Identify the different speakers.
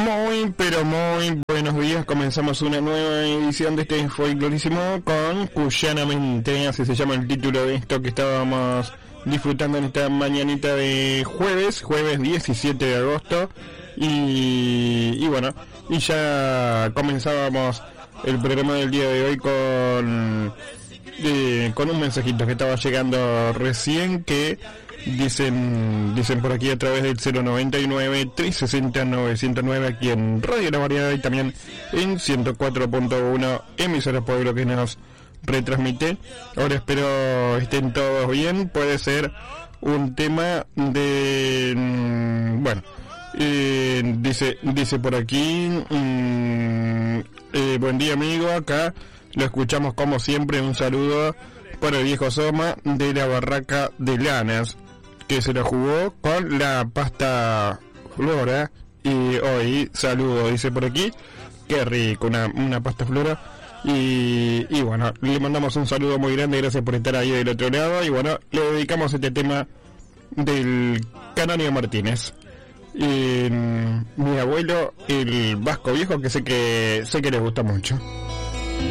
Speaker 1: Muy, pero muy buenos días. Comenzamos una nueva edición de este Folclorísimo con Cuyanamente, así se llama el título de esto que estábamos disfrutando en esta mañanita de jueves 17 de agosto. Y bueno, y ya comenzábamos el programa del día de hoy con un mensajito que estaba llegando recién, que dicen por aquí a través del 099-360-909 aquí en Radio La Variedad y también en 104.1 emisora Pueblo que nos retransmite. Ahora espero estén todos bien. Puede ser un tema de dice por aquí buen día amigo, acá lo escuchamos como siempre. Un saludo para el viejo Soma de la Barraca de Lanas, que se la jugó con la pasta Flora y hoy saludo, dice por aquí, qué rico, una pasta Flora. Y bueno, le mandamos un saludo muy grande, gracias por estar ahí del otro lado. Y bueno, le dedicamos este tema del Canario Martínez, mi abuelo el Vasco Viejo, que sé que les gusta mucho.